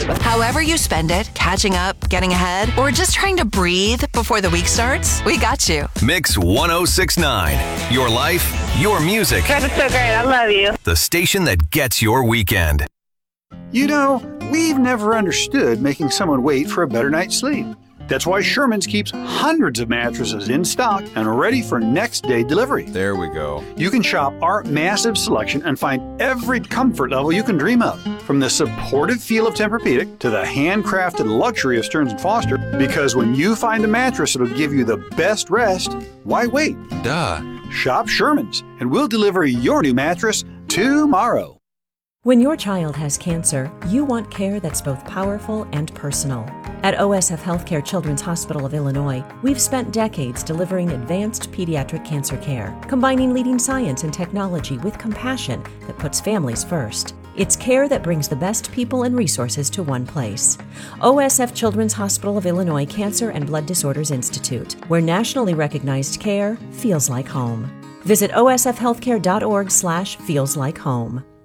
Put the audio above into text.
However you spend it, catching up, getting ahead, or just trying to breathe before the week starts, we got you. Mix 1069. Your life, your music. That's so great. I love you. The station that gets your weekend. You know, we've never understood making someone wait for a better night's sleep. That's why Sherman's keeps hundreds of mattresses in stock and ready for next day delivery. There we go. You can shop our massive selection and find every comfort level you can dream of, from the supportive feel of Tempur-Pedic to the handcrafted luxury of Stearns & Foster. Because when you find a mattress that'll give you the best rest, why wait? Duh. Shop Sherman's and we'll deliver your new mattress tomorrow. When your child has cancer, you want care that's both powerful and personal. At OSF Healthcare Children's Hospital of Illinois, we've spent decades delivering advanced pediatric cancer care, combining leading science and technology with compassion that puts families first. It's care that brings the best people and resources to one place. OSF Children's Hospital of Illinois Cancer and Blood Disorders Institute, where nationally recognized care feels like home. Visit osfhealthcare.org/feelslikeHome.